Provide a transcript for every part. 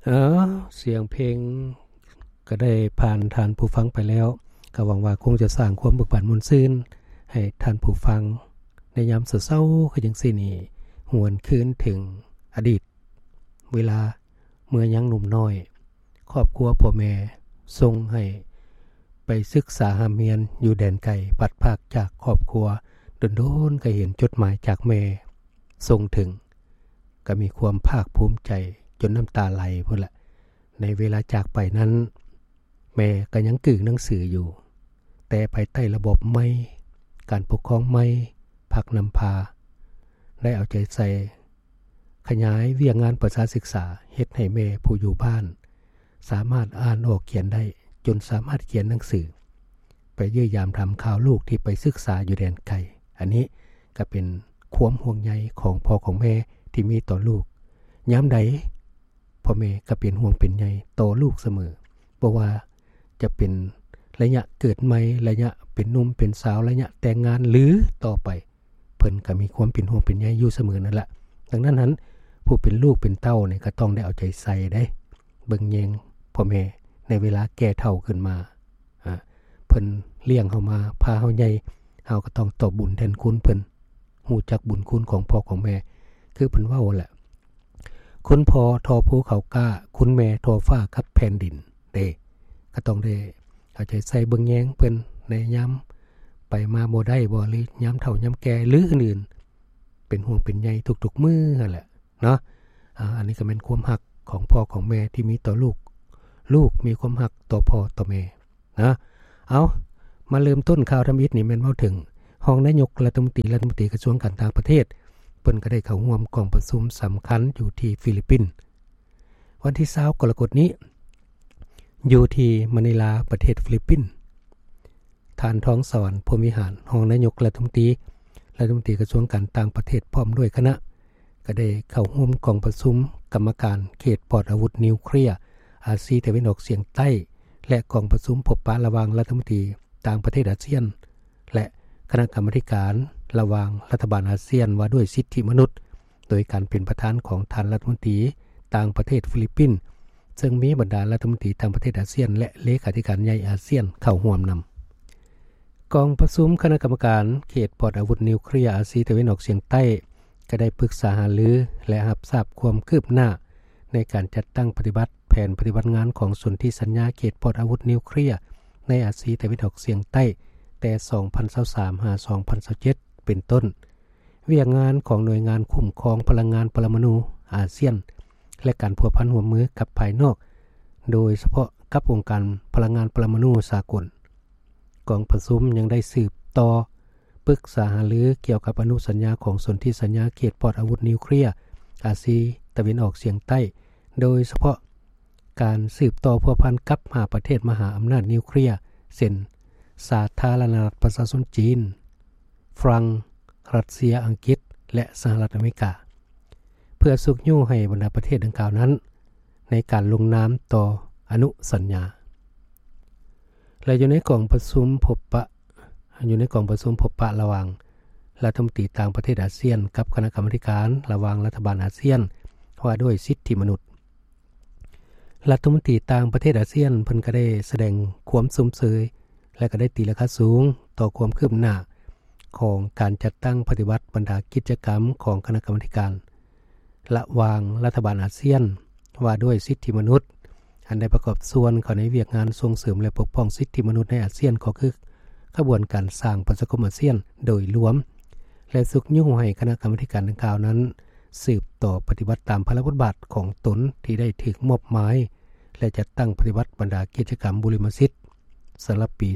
เอเสียงเพลงก็ได้ผ่านท่านผู้ฟังไปแล้วก็หวังว่าคงจะสร้างความเบิกบานมนต์ซื่นให้ท่านผู้ฟังในยามเศร้าๆคือจังซี่นี่หวนคืนถึงอดีตเวลาเมื่อยังหนุ่มน้อยครอบครัวพ่อแม่ส่งให้ไปศึกษาหาเรียนอยู่แดนไกลพัดภาคจากครอบครัวโดนๆก็เห็นจดหมายจากแม่ส่งถึงก็มีความภาคภูมิใจจนน้ำตาไหลพุ่นละในเวลาจากไปนั้นแม่ก็ยังกึ่งหนังสืออยู่แต่ภายใต้ระบบใหม่การปกครองใหม่ภาคนำพาได้เอาใจใส่ขยายเวียงงานประชาศึกษาเฮ็ดให้แม่ผู้อยู่บ้านสามารถอ่านออกเขียนได้จนสามารถเขียนหนังสือไปเยี่ยมยามทำข่าวลูกที่ไปศึกษาอยู่แดนไกลอันนี้ก็เป็นความห่วงใยของพ่อของแม่ที่มีต่อลูกยามใดพ่อแม่ก็เป็นห่วงเป็นใยต่อลูกเสมอบ่ว่าจะเป็นระยะเกิดใหม่ระยะเป็นหนุ่มเป็นสาวระยะแต่งงานหรือต่อไปเพิ่นก็มีความเป็นห่วงเป็นใยอยู่เสมอนั่นแหละดังนั้นผู้เป็นลูกเป็นเต้าเนี่ยก็ต้องได้เอาใจใส่ได้เบิ่งแยงพ่อแม่ในเวลาแก่เฒ่าขึ้นมาเพิ่นเลี้ยงเฮามาพาเฮาใหญ่เฮาก็ต้องตอบบุญแทนคุณเพิ่นฮู้จักบุญคุณของพ่อของแม่คือเพิ่นเว้าแหละคุณพ่อทอภูเขากล้าคุณแม่ทอฟ้ากับแผ่นดินเด้ก็ต้องได้เอาใจใส่เบิ่งแยงเพิ่นในยามไปมาบ่ได้บ่หรือยามเฒ่ายามแก่หรืออื่นๆเป็นห่วงเป็นใยทุกๆมื้อนั่นแหละเนาะอันนี้ก็เป็นความรักของพ่อของแม่ที่มีต่อลูกลูกมีความรักต่อพ่อต่อแม่นะเอามาเริ่มต้นข่าวทำอิฐนี่แม่นเว้าถึงห้องนายกรัฐมนตรีกระทรวงการต่างประเทศเพิ่นก็ได้เข้าร่วมกองประชุมสำคัญอยู่ที่ฟิลิปปินส์วันที่20กรกฎาคมนี้อยู่ที่มะนิลาประเทศฟิลิปปินส์ท่านท้องสวรรค์พรหมวิหารห้องนายกรัฐมนตรีกระทรวงการต่างประเทศพร้อมด้วยคณะก็ได้เข้าร่วมกองประชุมกรรมการเขตปลอดอาวุธนิวเคลียร์อาเซียนตะวันออกเฉียงใต้และกองประชุมพบปะระหว่างรัฐมนตรีต่างประเทศอาเซียนและคณะกรรมาการระหว่างรัฐบาลอาเซียนว่าด้วยสิทธิมนุษย์โดยการเป็นประธานของท่านรัฐมนตรีต่างประเทศฟิลิปปินส์ซึ่งมีบรรดารัฐมนตรีต่างประเทศอาเซียนและเลขาธิการใหญ่อาเซียนเข้าร่วมนำกองประชุมคณะกรรมการเขตปลอดอาวุธนิวเคลียร์อาเซียนตะวันออกเฉียงใต้ก็ได้ปรึกษาหารือและรับทราบความคืบหน้าในการจัดตั้งปฏิบัติแผนปฏิบัติงานของสนธิสัญญาเขตปลอดอาวุธนิวเคลียร์ในอาเซียนตะวันออกเฉียงใต้แต่2023หา2027เป็นต้นเวียกงานของหน่วยงานคุ้มครองพลังงานปรมาณูอาเซียนและการพัวพันร่วมมือกับภายนอกโดยเฉพาะกับองค์การพลังงานปรมาณูสากลกองประชุมยังได้สืบต่อปรึกษาหารือเกี่ยวกับอนุสัญญาของสนธิสัญญาเขตปลอดอาวุธนิวเคลียร์อาเซียนตะวันออกเฉียงใต้โดยเฉพาะการสืบต่อพัวพันกับ5ประเทศมหาอำนาจนิวเคลียร์เช่นสาธารณรัฐประชาชนจีนฝรั่งรัสเซียอังกฤษและสหรัฐอเมริกาเพื่อสุกยู่ให้บรรดาประเทศดังกล่าวนั้นในการลงนามต่ออนุสัญญาและอยู่ในกองประชุมพบปะระหว่างรัฐมนตรีต่างประเทศอาเซียนกับคณะกรรมาการระหว่างรัฐบาลอาเซียนว่าด้วยสิทธิมนุษย์รัฐมนตรีต่างประเทศอาเซียนเพิ่นก็ได้แสดงความสมเสยและก็ได้ตีราคาสูงต่อความคืบหน้าของการจัดตั้งปฏิบัติบรรดากิจกรรมของคณะกรรมาการระหว่างรัฐบาลอาเซียนว่าด้วยสิทธิมนุษย์อันได้ประกอบส่วนเข้าในเวียกงานส่งเสริมและปกป้องสิทธิมนุษย์ในอาเซียนก็คือกระบวนการสร้างประชาคมอาเซียนโดยรวมและสุกยู่ให้คณะกรรมาการดังกล่าวนั้นสืบต่อปฏิบัติตามพระราชบทบาทของตนที่ได้ถูกมอบหมายและจัดตั้งปฏิบัติบรรดากิจกรรมบุริมสิทธิ์สำหรับปี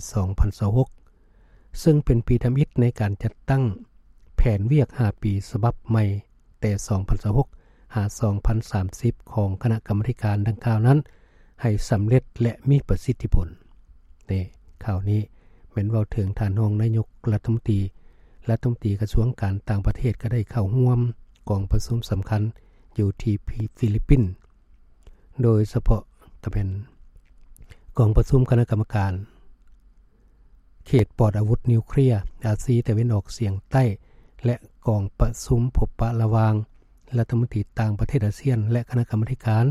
2026 ซึ่งเป็นปีทำอิฐในการจัดตั้งแผนเวียก5ปีฉบับใหม่แต่ 2026 หา 2030 ของคณะกรรมาการดังกล่าวนั้นให้สำเร็จและมีประสิทธิผลนี่ข่าวนี้แม้นเว้าถึงท่านรองนายกรัฐมนตรีกระทรวงการต่างประเทศก็ได้เข้าร่วมกองประชุมสำคัญอยู่ที่ฟิลิปปินส์โดยเฉพาะก็เป็นกองประชุมคณะกรรมการเขตปลอดอาวุธนิวเคลียร์อาเซียนตะวันออกเฉียงใต้และกองประชุมพบปะระหว่างรัฐมนตรีต่างประเทศอาเซียนและคณะกรรมาการ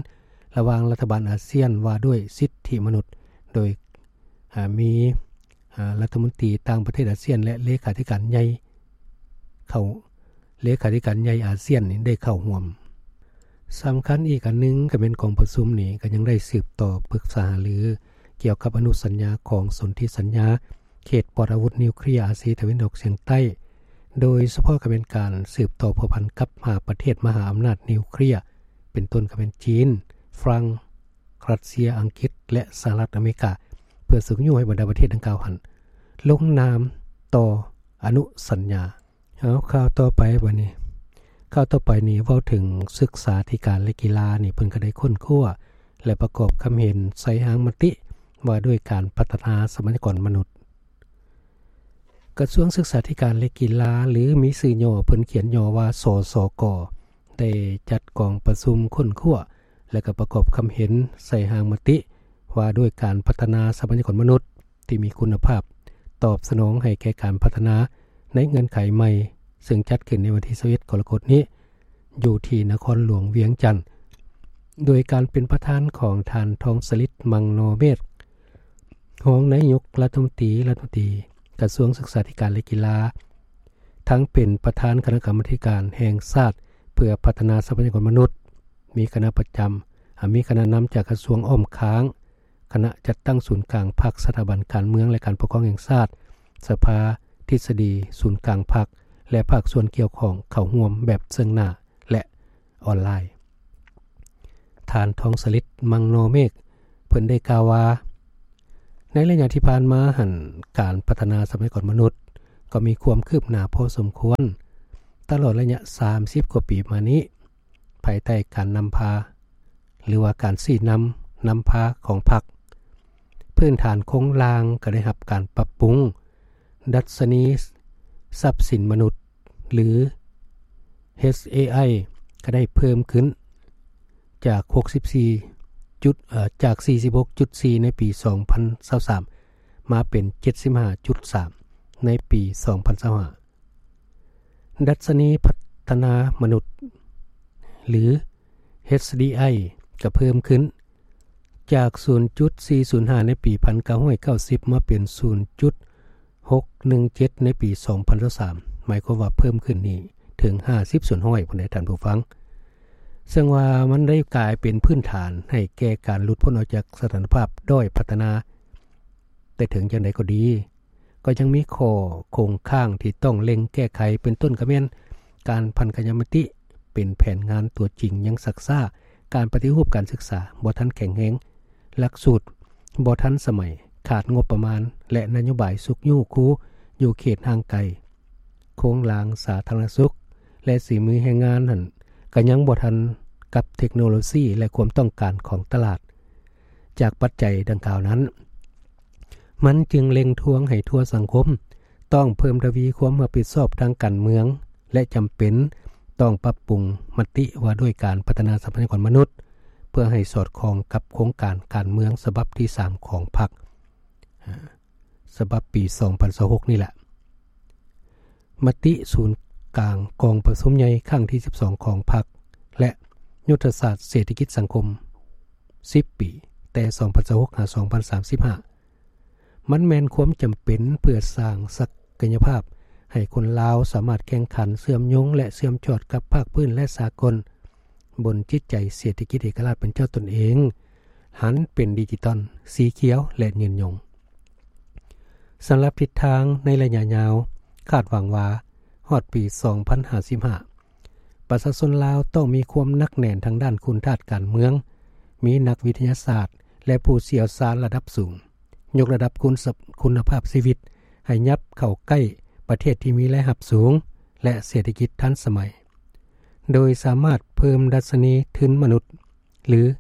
ระหว่างรัฐบาลอาเซียนว่าด้วยสิทธิมนุษย์โดยมีรัฐมนตรีต่างประเทศอาเซียนและเลขาธิการใหญ่เข้าเลขาธิการใหญ่อาเซียนนี่ได้เข้าร่วมสำคัญอีกอันนึงก็เป็นกองประชุมนี้ก็ยังได้สืบต่อปรึกษาหรือเกี่ยวกับอนุสัญญาของสนธิสัญญาเขตปลอดอาวุธนิวเคลียร์อาเซียนตะวันออกเฉียงใต้โดยเฉพาะก็เป็นการสืบต่อพัวพันกับประเทศมหาอำนาจนิวเคลียร์เป็นต้นก็เป็นจีนฝรั่งรัสเซียอังกฤษและสหรัฐอเมริกาเพื่อสึกยุ่งให้บรรดาประเทศดังกล่าวหันลงนามต่ออนุสัญญาข่าวต่อไปบัดนี้ข่าวต่อไปนี้เว้าถึงศึกษาธิการและกีฬานี่เพิ่นก็ได้ค้นคว้าและประกอบคำเห็นใส่หางมติว่าด้วยการพัฒนาทรัพยากรมนุษย์กระทรวงศึกษาธิการและกีฬาหรือมีชื่อย่อเพิ่นเขียนย่อว่าสสกได้จัดกองประชุมค้นคว้าและก็ประกอบคำเห็นใส่หางมติว่าด้วยการพัฒนาทรัพยากรมนุษย์ที่มีคุณภาพตอบสนองให้แก่การพัฒนาในเงื่อนไขใหม่ซึ่งจัดขึ้นในวันที่21กรกฎาคมนี้อยู่ที่นครหลวงเวียงจันทน์โดยการเป็นประธานของท่านทองสฤทธิ์มังโนเมธรองนายกรัฐมนตรีกระทรวงศึกษาธิการและกีฬาทั้งเป็นประธานคณะกรรมการแห่งชาติเพื่อพัฒนาทรัพยากรมนุษย์มีคณะประจำมีคณะนำจากกระทรวงอ้อมค้างคณะจัดตั้งศูนย์กลางพรรคสถาบันการเมืองและการปกครองแห่งชาติสภาทฤษฎีศูนย์กลางพรรคและภาคส่วนเกี่ยวข้องเข้าร่วมแบบซึ่งหน้าและออนไลน์ท่านทองสฤทธิ์มังโนเมฆเพิ่นได้กล่าวว่าในระยะที่ผ่านมาหันการพัฒนาทรัพยากรมนุษย์ก็มีความคืบหน้าพอสมควรตลอดระยะ30กว่าปีมานี้ภายใต้การนำพาหรือว่าการสี่นำพาของพรรคพื้นฐานโครงลางก็ได้รับการปรับปรุงดัชนีทรัพย์สินมนุษย์หรือ HAI ก็ได้เพิ่มขึ้นจาก46.4 ในปี 2023 มาเป็น 75.3 ในปี 2025 ดัชนีพัฒนามนุษย์หรือ HDI ก็เพิ่มขึ้นจาก 0.405 ในปี 1990 มาเป็น 0.617 ในปี 2023 หมายความว่าเพิ่มขึ้นนี้ถึง 50 ส่วนห้อยผู้ใดท่านผู้ฟังซึ่งว่ามันได้กลายเป็นพื้นฐานให้แก่การหลุดพ้นออกจากสถานภาพด้อยพัฒนาแต่ถึงจังได๋ก็ดีก็ยังมีข้อโครงข้างที่ต้องเล็งแก้ไขเป็นต้นก็แม่นการพันธยมติเป็นแผนงานตัวจริงยังศึกษาการปฏิรูปการศึกษาบ่ทันแข็งแรงหลักสูตรบ่ทันสมัยขาดงบประมาณและนโยบายสุกยู่คูอยู่เขตห่างไกลโครงหลังสาธารณสุขและฝีมือแรงงานนั่นก็ยังบ่ทันกับเทคโนโลยีและความต้องการของตลาดจากปัจจัยดังกล่าวนั้นมันจึงเล็งทวงให้ทั่วสังคมต้องเพิ่มทวีความรับผิดชอบทางการเมืองและจำเป็นต้องปรับปรุงมติว่าด้วยการพัฒนาทรัพยากรมนุษย์เพื่อให้สอดคล้องกับโครงการการเมืองฉบับที่3ของพรรคฉบับปี 2026 นี่แหละมติศูนย์กลางกองประชุมใหญ่ครั้งที่12ของพรรคและยุทธศาสตร์เศรษฐกิจสังคม10ปีแต่2026-2035มันแม่นความจำเป็นเพื่อสร้างศักยภาพให้คนลาวสามารถแข่งขันเชื่อมโยงและเชื่อมจอดกับภาคพื้นและสากลบนจิตใจเศรษฐกิจเอกราชเป็นเจ้าตนเองหันเป็นดิจิตอลสีเขียวและยืนยงสำหรับทิศทางในระยะยาวคาดหวังว่าฮอดปี 2055 ประชาชนลาวต้องมีความหนักแน่นทางด้านคุณธาตุการเมืองมีนักวิทยาศาสตร์และผู้เชี่ยวชาญระดับสูงยกระดับคุณภาพชีวิตให้ยับเข้าใกล้ประเทศที่มีรายรับสูงและเศรษฐกิจทันสมัยโดยสามารถเพิ่มดัชนีทุนมนุษย์หรือ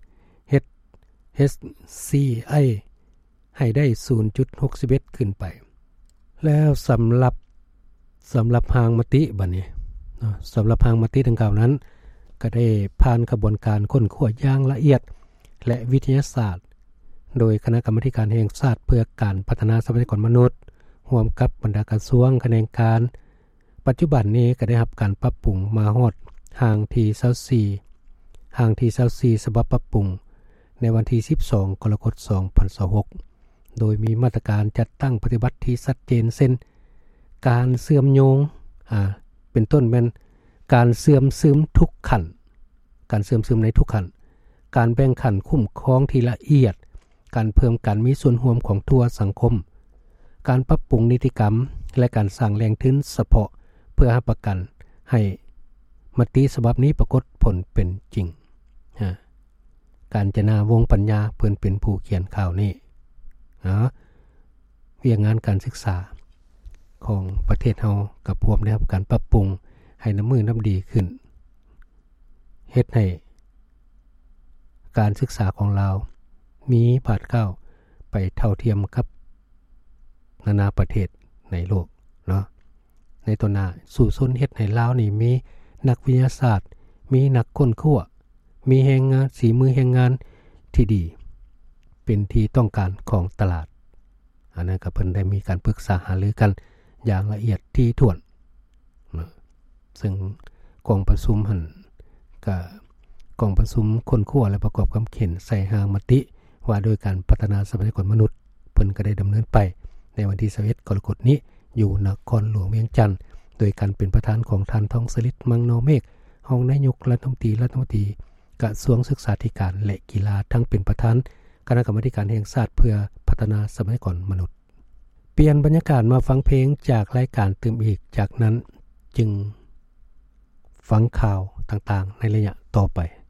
HCI ให้ได้ 0.61 ขึ้นไปแล้วสำหรับหางมติบัดนี้สำหรับหางมติดังกล่าวนั้นก็ได้ผ่านกระบวนการค้นคว้าอย่างละเอียดและวิทยาศาสตร์โดยคณะกรรมการแห่งชาติเพื่อการพัฒนาทรัพยากรมนุษย์ร่วมกับบรรดากระทรวงคณะการปัจจุบันนี้ก็ได้รับการปรับปรุงมาฮอดหางที่24ฉบับปรับปรุงในวันที่12กรกฎาคม2026โดยมีมาตรการจัดตั้งปฏิบัติที่ชัดเจนเช่นการเสื่อมโยงเป็นต้นแม่นการเสื่อมซึมทุกขั้นการเสื่อมซึมในทุกขั้นการแบ่งขั้นคุ้มครองที่ละเอียดการเพิ่มการมีส่วนร่วมของทั่วสังคมการปรับปรุงนิติกรรมและการสร้างแรงทึนเฉพาะเพื่อให้ประกันให้มติฉบับนี้ปรากฏผลเป็นจริงการจนาวงปัญญาเพิ่นเป็นผู้เขียนข่าวนี้เวียงงานการศึกษาของประเทศเฮากับพวมได้รับการปรับปรุงให้น้ำมือน้ำดีขึ้นเฮ็ดให้การศึกษาของเรามีบาดก้าวไปเท่าเทียมกับนานาประเทศในโลกเนาะในตัวหน้าสู่ชนเฮ็ดให้ลาวนี่มีนักวิทยาศาสตร์มีนักค้นคว้ามีแรงงานฝีมือแรงงานที่ดีเป็นที่ต้องการของตลาดอันนั้นก็เพิ่นได้มีการปรึกษาหารือกันอย่างละเอียดที่ถ้วนซึ่งกองประชุมหั่นก็กองประชุมค้นคว้าและประกอบคำเขียนใส่หามติว่าโดยการพัฒนาทรัพยากรมนุษย์เพิ่นก็ได้ดำเนินไปในวันที่21กรกฎาคมนี้อยู่นครหลวงเวียงจันทน์โดยการเป็นประธานของท่านทองสฤทธิ์มังนอเมฆรองนายกรัฐมนตรีกระทรวงศึกษาธิการและกีฬาทั้งเป็นประธานคณะกรรมการแห่งชาติเพื่อพัฒนาทรัพยากรมนุษย์เปลี่ยนบรรยากาศมาฟังเพลงจากรายการตื่มอีกจากนั้นจึงฟังข่าวต่างๆในระยะต่อไป